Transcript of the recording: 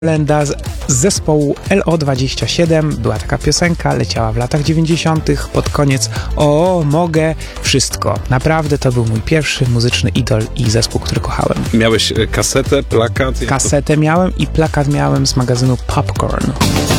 Lenda z zespołu LO27. Była taka piosenka, leciała w latach 90. pod koniec. O, mogę wszystko. Naprawdę to był mój pierwszy muzyczny idol i zespół, który kochałem. Miałeś kasetę, plakat? Kasetę miałem i plakat miałem z magazynu Popcorn.